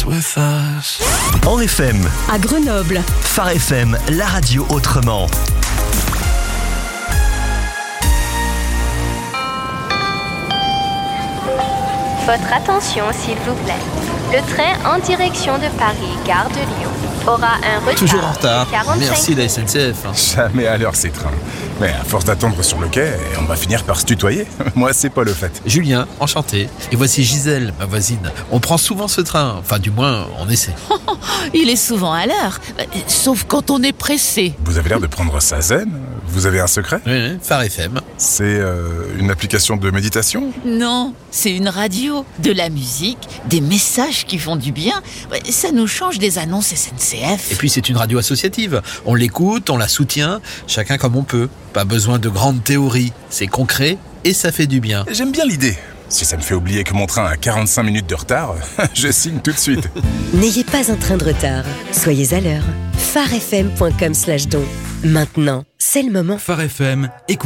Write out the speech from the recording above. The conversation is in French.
dance with us. En FM, À Grenoble, Phare FM, la radio autrement. Votre attention, s'il vous plaît. Le train en direction de Paris, gare de Lyon, aura un retard Toujours en retard. de 45 Merci la minutes. SNCF. Jamais à l'heure ces trains. Mais à force d'attendre sur le quai, on va finir par se tutoyer. Moi, c'est pas le fait. Julien, enchanté. Et voici Gisèle, ma voisine. On prend souvent ce train. Enfin, du moins, on essaie. Il est souvent à l'heure, sauf quand on est pressé. Vous avez l'air de prendre ça zen. Vous avez un secret? Oui, Phare FM. C'est une application de méditation? Non, c'est une radio, de la musique, des messages qui font du bien. Ça nous change des annonces SNCF. Et puis, c'est une radio associative. On l'écoute, on la soutient, chacun comme on peut. Pas besoin de grandes théories. C'est concret et ça fait du bien. J'aime bien l'idée. Si ça me fait oublier que mon train a 45 minutes de retard, je signe tout de suite. N'ayez pas un train de retard. Soyez à l'heure. pharefm.com/don. Maintenant, c'est le moment. Phare FM, écoute.